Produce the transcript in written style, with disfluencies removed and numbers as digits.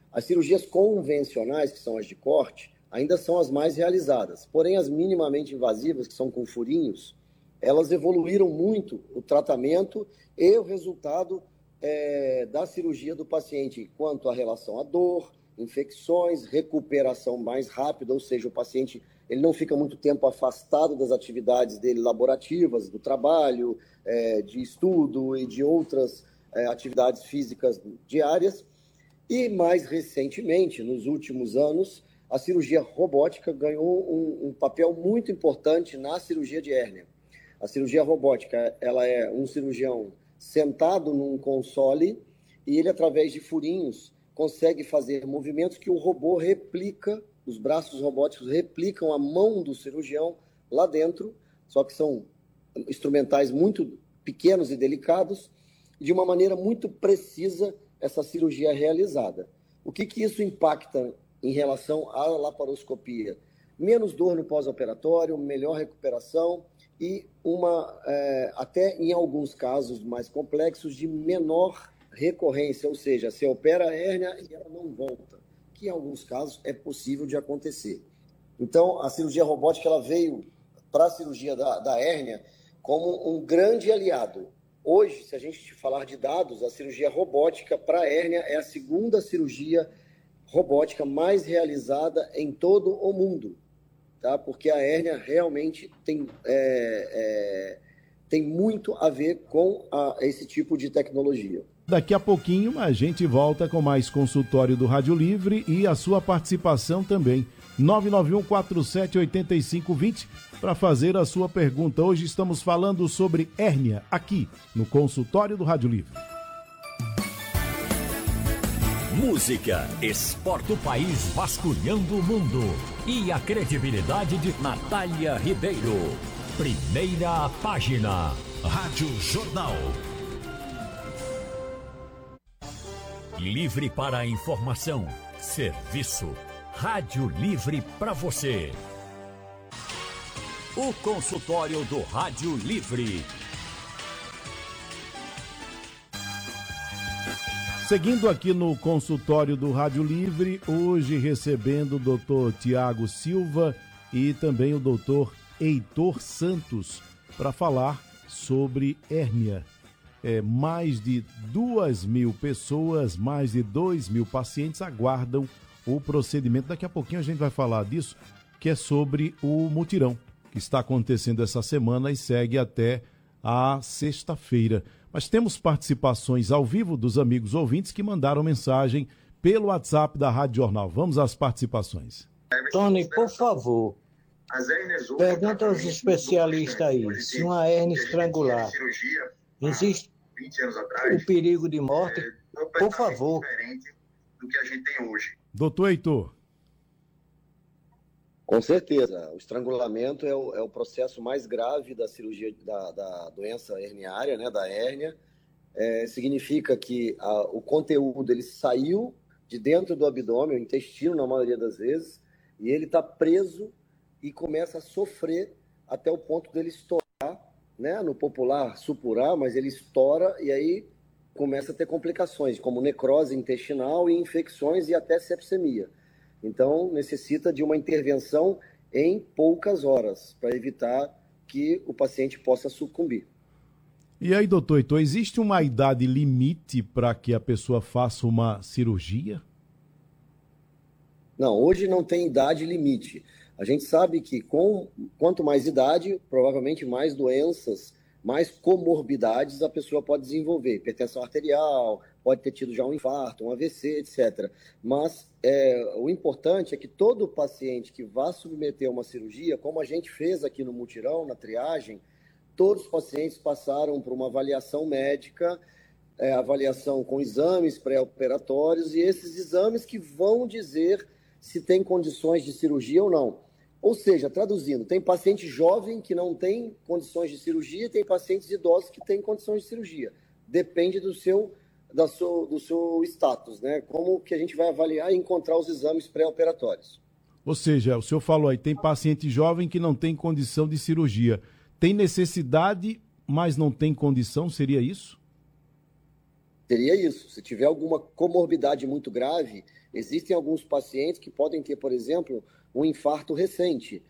As cirurgias convencionais, que são as de corte, ainda são as mais realizadas. Porém, as minimamente invasivas, que são com furinhos, elas evoluíram muito o tratamento e o resultado da cirurgia do paciente quanto à relação à dor, infecções, recuperação mais rápida, ou seja, o paciente ele não fica muito tempo afastado das atividades dele laborativas, do trabalho, de estudo e de outras atividades físicas diárias. E mais recentemente, nos últimos anos, a cirurgia robótica ganhou um papel muito importante na cirurgia de hérnia. A cirurgia robótica, ela é um cirurgião sentado num console e ele, através de furinhos, consegue fazer movimentos que o robô replica, os braços robóticos replicam a mão do cirurgião lá dentro, só que são instrumentais muito pequenos e delicados, e de uma maneira muito precisa essa cirurgia é realizada. O que isso impacta em relação à laparoscopia? Menos dor no pós-operatório, melhor recuperação e até em alguns casos mais complexos, de menor recorrência, ou seja, você opera a hérnia e ela não volta, que em alguns casos é possível de acontecer. Então, a cirurgia robótica ela veio para a cirurgia da hérnia como um grande aliado. Hoje, se a gente falar de dados, a cirurgia robótica para a hérnia é a segunda cirurgia robótica mais realizada em todo o mundo, tá? Porque a hérnia realmente tem muito a ver com esse tipo de tecnologia. Daqui a pouquinho a gente volta com mais consultório do Rádio Livre e a sua participação também. 991-47-8520 para fazer a sua pergunta. Hoje estamos falando sobre hérnia aqui no consultório do Rádio Livre. Música, exporta o país vasculhando o mundo. E a credibilidade de Natália Ribeiro. Primeira página. Rádio Jornal. Livre para a informação, serviço. Rádio Livre para você. O consultório do Rádio Livre. Seguindo aqui no consultório do Rádio Livre, hoje recebendo o doutor Tiago Silva e também o doutor Heitor Santos para falar sobre hérnia. Mais de 2.000 pessoas, mais de 2.000 pacientes aguardam o procedimento. Daqui a pouquinho a gente vai falar disso, que é sobre o mutirão, que está acontecendo essa semana e segue até a sexta-feira. Mas temos participações ao vivo dos amigos ouvintes que mandaram mensagem pelo WhatsApp da Rádio Jornal. Vamos às participações. Tony, por favor, pergunta aos especialistas aí, se uma hérnia estrangular existe o perigo de morte, por favor. Do que a gente tem hoje. Doutor Heitor. Com certeza, o estrangulamento é o processo mais grave da cirurgia da doença herniária, né, da hérnia. Significa que o conteúdo ele saiu de dentro do abdômen, o intestino na maioria das vezes, e ele está preso e começa a sofrer até o ponto dele estourar, né, no popular supurar, mas ele estoura e aí começa a ter complicações, como necrose intestinal e infecções e até sepsemia. Então, necessita de uma intervenção em poucas horas, para evitar que o paciente possa sucumbir. E aí, doutor Heitor, existe uma idade limite para que a pessoa faça uma cirurgia? Não, hoje não tem idade limite. A gente sabe que quanto mais idade, provavelmente mais doenças, mais comorbidades a pessoa pode desenvolver. Hipertensão arterial, pode ter tido já um infarto, um AVC, etc. Mas o importante é que todo paciente que vá submeter a uma cirurgia, como a gente fez aqui no mutirão, na triagem, todos os pacientes passaram por uma avaliação médica, avaliação com exames pré-operatórios, e esses exames que vão dizer se tem condições de cirurgia ou não. Ou seja, traduzindo, tem paciente jovem que não tem condições de cirurgia e tem pacientes idosos que têm condições de cirurgia. Depende do seu status, né? Como que a gente vai avaliar e encontrar os exames pré-operatórios. Ou seja, o senhor falou aí, tem paciente jovem que não tem condição de cirurgia. Tem necessidade, mas não tem condição, seria isso? Seria isso. Se tiver alguma comorbidade muito grave, existem alguns pacientes que podem ter, por exemplo, um infarto recente.